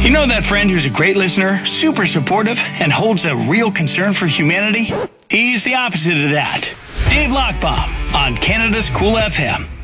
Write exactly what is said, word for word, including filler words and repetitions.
You know that friend who's a great listener, super supportive, and holds a real concern for humanity? He's the opposite of that. Dave Lockbaum on Canada's Cool F M.